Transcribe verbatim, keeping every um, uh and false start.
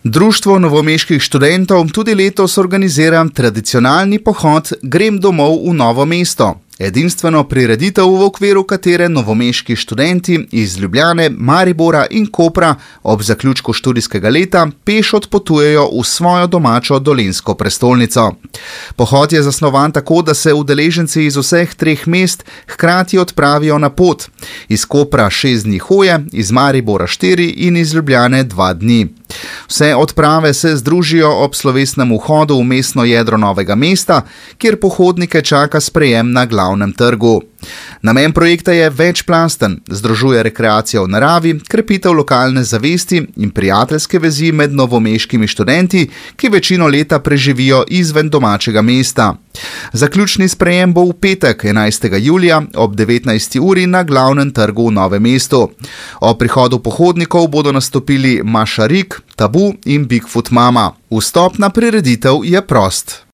Društvo novomeških študentov tudi letos organizira tradicionalni pohod Grem domov v Novo mesto. Edinstveno prireditev, v okviru katere novomeški študenti iz Ljubljane, Maribora in Kopra ob zaključku študijskega leta peš odpotujejo v svojo domačo dolenjsko prestolnico. Pohod je zasnovan tako, da se udeleženci iz vseh treh mest hkrati odpravijo na pot. Iz Kopra šest dni hoje, iz Maribora štiri in iz Ljubljane dva dni. Vse odprave se združijo ob slovesnem vhodu v mestno jedro Novega mesta, kjer pohodnike čaka sprejem na glavnem trgu. Namen projekta je večplasten, združuje rekreacijo v naravi, krepitev lokalne zavesti in prijateljske vezi med novomeškimi študenti, ki večino leta preživijo izven domačega mesta. Zaključni sprejem bo v petek, enajstega julija ob devetnajsti uri na glavnem trgu v Novem mestu. Ob prihodu pohodnikov bodo nastopili Maša Rik, Tabu in Bigfoot Mama. Vstop na prireditev je prost.